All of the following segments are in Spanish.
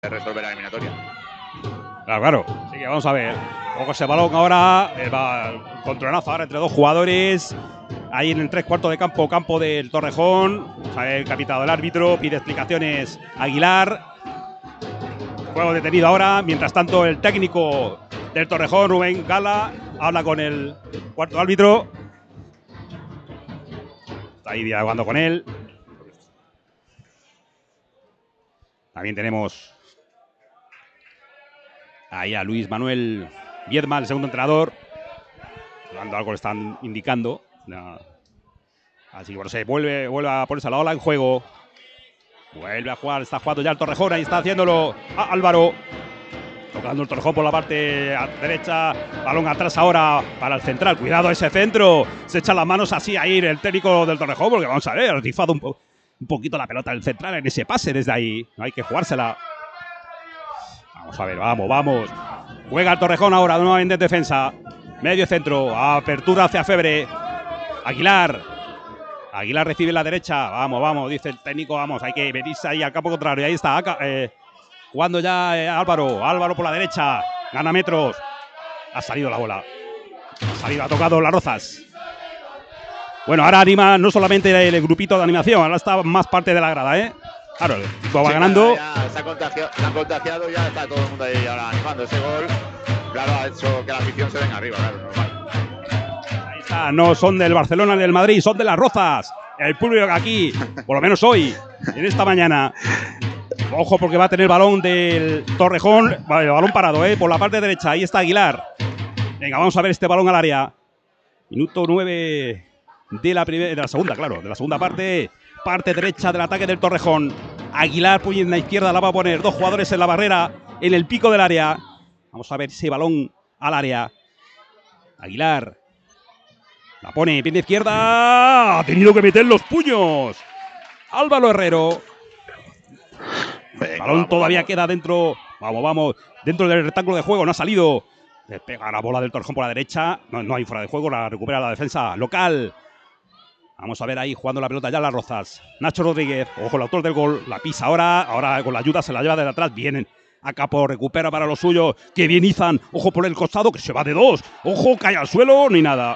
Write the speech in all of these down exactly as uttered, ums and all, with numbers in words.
resolver la eliminatoria. Claro, claro. Así que vamos a ver. Ojo ese balón ahora. Eh, va el controlazo ahora entre dos jugadores. Ahí en el tres cuartos de campo, campo del Torrejón. El capitán del árbitro pide explicaciones Aguilar. Juego detenido ahora. Mientras tanto, el técnico del Torrejón, Rubén Gala, habla con el cuarto árbitro. Está ahí dialogando con él. También tenemos ahí a Luis Manuel Viedma, el segundo entrenador. Cuando algo le están indicando. Así que bueno, se vuelve, vuelve a ponerse la ola en juego. Vuelve a jugar, está jugando ya el Torrejón. Ahí está haciéndolo a Álvaro. Tocando el Torrejón por la parte derecha. Balón atrás ahora para el central. Cuidado ese centro. Se echa las manos así a ir el técnico del Torrejón. Porque vamos a ver, ha rifado un, po un poquito la pelota del central en ese pase desde ahí. No hay que jugársela. Vamos a ver, vamos, vamos. Juega el Torrejón ahora, nuevamente en defensa. Medio centro, apertura hacia Febre. Aguilar. Aguilar recibe la derecha. Vamos, vamos, dice el técnico, vamos. Hay que venirse ahí al campo contrario. Ahí está, eh, jugando ya eh, Álvaro. Álvaro por la derecha. Gana metros. Ha salido la bola. Ha salido, ha tocado Las Rozas. Bueno, ahora anima no solamente el grupito de animación, ahora está más parte de la grada, ¿eh? Claro, el equipo va sí, ganando. Claro, ya se han, contagiado, se han contagiado, ya está todo el mundo ahí ahora animando ese gol. Claro, ha hecho que la afición se venga arriba, claro, normal. Ahí está, no son del Barcelona ni del Madrid, son de Las Rozas. El público aquí, por lo menos hoy, en esta mañana. Ojo porque va a tener balón del Torrejón, vale, balón parado, ¿eh? Por la parte derecha, ahí está Aguilar. Venga, vamos a ver este balón al área. Minuto nueve de la, de la segunda, claro, de la segunda parte. Parte derecha del ataque del Torrejón. Aguilar, puño en la izquierda, la va a poner. Dos jugadores en la barrera, en el pico del área. Vamos a ver ese balón al área. Aguilar. La pone, pie de izquierda. Ha tenido que meter los puños. Álvaro Herrero. El balón vamos, todavía vamos. queda dentro. Vamos, vamos. Dentro del rectángulo de juego, no ha salido. Le pega la bola del Torrejón por la derecha. No, no hay fuera de juego, la recupera la defensa local. Vamos a ver ahí jugando la pelota ya Las Rozas. Nacho Rodríguez, ojo, el autor del gol, la pisa ahora. Ahora con la ayuda se la lleva desde atrás. Vienen a Capo, recupera para lo suyo. Que bien Izan, ojo por el costado, que se va de dos. Ojo, cae al suelo, ni nada.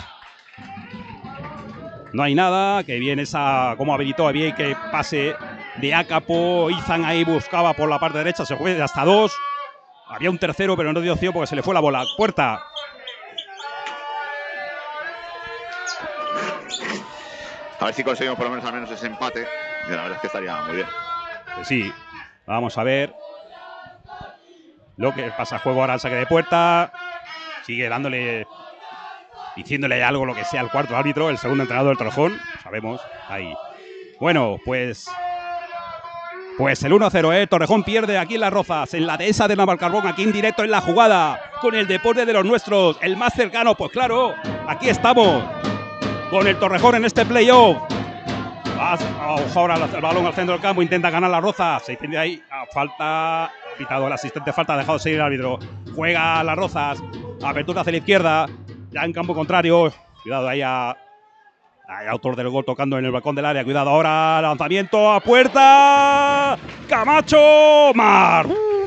No hay nada, que bien esa, como habilitó bien que pase de Acapo. Izan ahí buscaba por la parte derecha, se fue de hasta dos. Había un tercero, pero no dio opción porque se le fue la bola. Puerta. A ver si conseguimos por lo menos al menos ese empate. Y la verdad es que estaría muy bien. Pues sí, vamos a ver lo que pasa. Juego ahora al saque de puerta. Sigue dándole, diciéndole algo, lo que sea, al cuarto árbitro, el segundo entrenador del Torrejón. Sabemos, ahí. Bueno, pues Pues el uno a cero, ¿eh? Torrejón pierde aquí en Las Rozas, en la dehesa de Navalcarbón, aquí en directo en la jugada, con el deporte de los nuestros, el más cercano, pues claro, aquí estamos, con el Torrejón en este playoff. Ojo ahora el balón al centro del campo, intenta ganar Las Rozas, se tiene ahí, a falta, ha pitado el asistente, falta, ha dejado seguir el árbitro, juega Las Rozas, apertura hacia la izquierda, ya en campo contrario, cuidado ahí a... Hay autor del gol tocando en el balcón del área. Cuidado ahora. Lanzamiento a puerta. Camacho. Mar.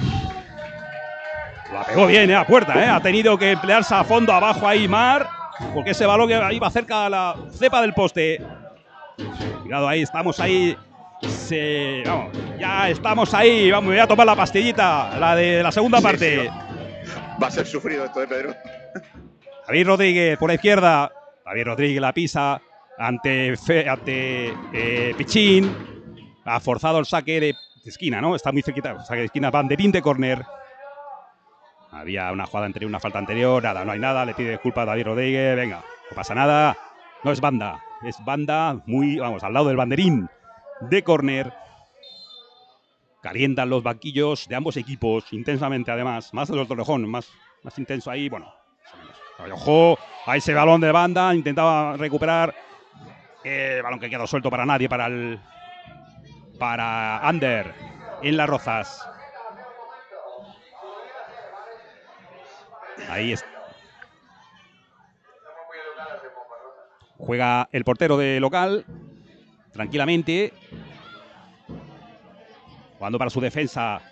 La pegó bien, eh, a puerta. Eh. Ha tenido que emplearse a fondo abajo ahí Mar. Porque ese balón iba cerca de la cepa del poste. Cuidado ahí. Estamos ahí. Se, vamos, ya estamos ahí. Vamos, voy a tomar la pastillita. La de la segunda sí, parte. Sí, va a ser sufrido esto de Pedro. David Rodríguez por la izquierda. David Rodríguez la pisa. Ante, Fe, ante eh, Pichín. Ha forzado el saque de esquina, ¿no? Está muy cerquita. Saque de esquina, banderín de córner. Había una jugada anterior, una falta anterior. Nada, no hay nada. Le pide disculpas a David Rodríguez. Venga, no pasa nada. No es banda. Es banda muy, vamos, al lado del banderín de córner. Calientan los banquillos de ambos equipos intensamente, además. Más de los Torrejón, más, más intenso ahí. Bueno, ojo, a ese balón de banda. Intentaba recuperar. Eh, balón que quedó suelto para nadie, para el para Ander en Las Rozas. Ahí está. Juega el portero de local tranquilamente, jugando para su defensa